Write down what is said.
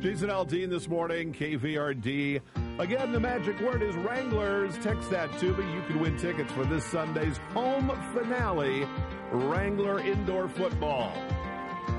Jason Aldean this morning, KVRD. Again, the magic word is Wranglers. Text that to me. You can win tickets for this Sunday's home finale, Wrangler Indoor Football.